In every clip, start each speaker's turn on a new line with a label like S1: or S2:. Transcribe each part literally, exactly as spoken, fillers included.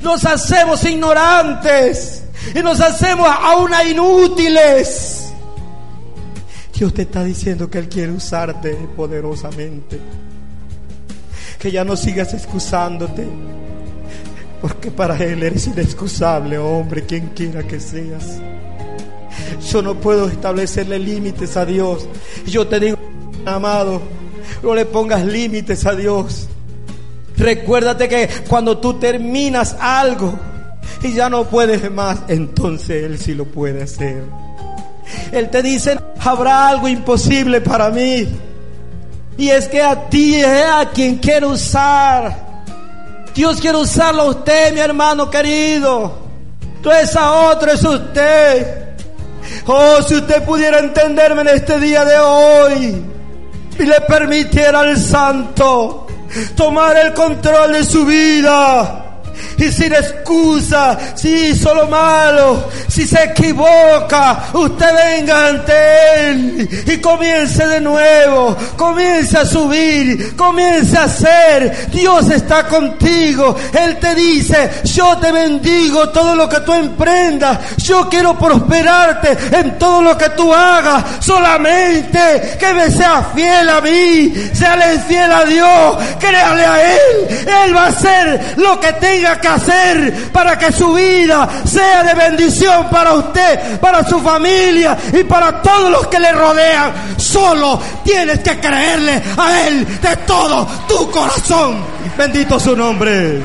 S1: nos hacemos ignorantes y nos hacemos aún inútiles. Dios te está diciendo que Él quiere usarte poderosamente, que ya no sigas excusándote, porque para Él eres inexcusable, hombre, quien quiera que seas. Yo no puedo establecerle límites a Dios. Yo te digo, amado, no le pongas límites a Dios. Recuérdate que cuando tú terminas algo y ya no puedes más, entonces Él sí lo puede hacer. Él te dice, habrá algo imposible para mí. Y es que a ti es a quien quiero usar. Dios quiere usarlo a usted, mi hermano querido. Entonces a otro es usted. Oh, si usted pudiera entenderme en este día de hoy y le permitiera al Santo tomar el control de su vida, y sin excusa, si hizo lo malo, si se equivoca, usted venga ante Él y comience de nuevo, comience a subir, comience a hacer. Dios está contigo. Él te dice, yo te bendigo todo lo que tú emprendas, yo quiero prosperarte en todo lo que tú hagas, solamente que me seas fiel a mí, séale fiel a Dios, créale a Él. Él va a hacer lo que tenga que hacer para que su vida sea de bendición para usted, para su familia y para todos los que le rodean. Solo tienes que creerle a Él de todo tu corazón. Bendito su nombre.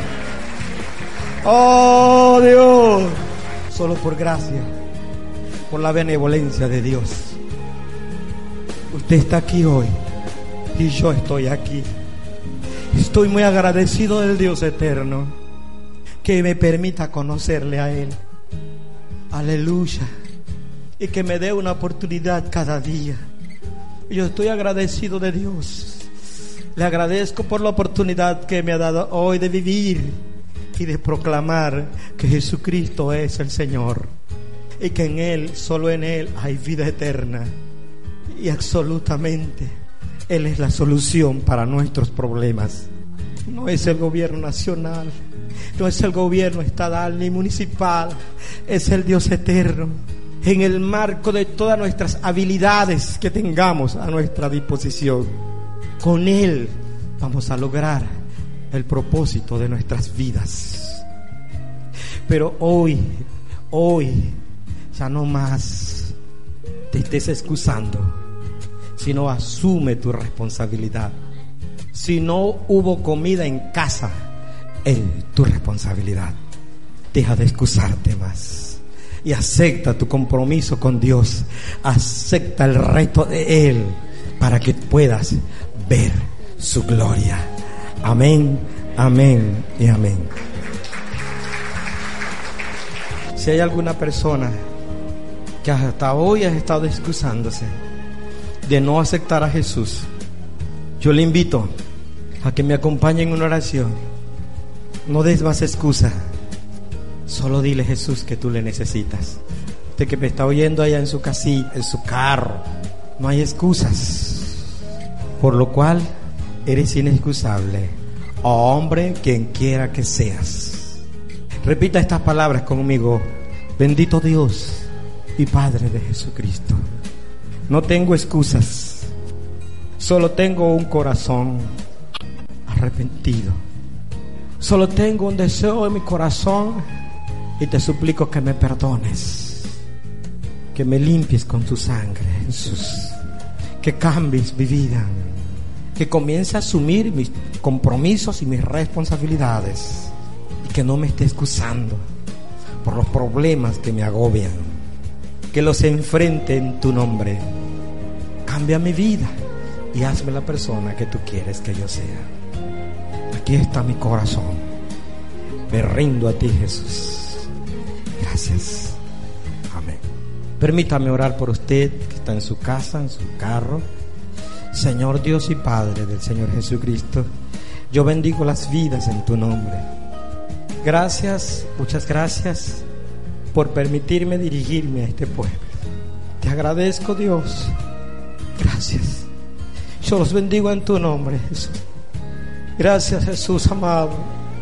S1: Oh Dios, solo por gracia, por la benevolencia de Dios, usted está aquí hoy y yo estoy aquí. Estoy muy agradecido del Dios eterno que me permita conocerle a Él. Aleluya. Y que me dé una oportunidad cada día. Yo estoy agradecido de Dios. Le agradezco por la oportunidad que me ha dado hoy de vivir y de proclamar que Jesucristo es el Señor, y que en Él, solo en Él, hay vida eterna. Y absolutamente Él es la solución para nuestros problemas. No es el gobierno nacional, no es el gobierno estatal ni municipal, es el Dios eterno. En el marco de todas nuestras habilidades que tengamos a nuestra disposición, con Él vamos a lograr el propósito de nuestras vidas. Pero hoy, hoy, ya no más te estés excusando, sino asume tu responsabilidad. Si no hubo comida en casa, es tu responsabilidad. Deja de excusarte más y acepta tu compromiso con Dios. Acepta el reto de Él para que puedas ver su gloria. Amén, amén y amén. Si hay alguna persona que hasta hoy ha estado excusándose de no aceptar a Jesús, yo le invito a que me acompañe en una oración. No des más excusa, solo dile, Jesús, que tú le necesitas. Usted que me está oyendo allá en su casilla, en su carro, no hay excusas, por lo cual eres inexcusable, oh hombre, quien quiera que seas. Repita estas palabras conmigo. Bendito Dios y Padre de Jesucristo, no tengo excusas, solo tengo un corazón arrepentido. Solo tengo un deseo en mi corazón y te suplico que me perdones, que me limpies con tu sangre, Jesús, que cambies mi vida, que comience a asumir mis compromisos y mis responsabilidades, y que no me esté excusando por los problemas que me agobian, que los enfrente en tu nombre. Cambia mi vida y hazme la persona que tú quieres que yo sea. Aquí está mi corazón, me rindo a ti, Jesús. Gracias. Amén. Permítame orar por usted que está en su casa, en su carro. Señor Dios y Padre del Señor Jesucristo, yo bendigo las vidas en tu nombre. Gracias, muchas gracias por permitirme dirigirme a este pueblo. Te agradezco, Dios. Gracias. Yo los bendigo en tu nombre, Jesús. Gracias, Jesús amado.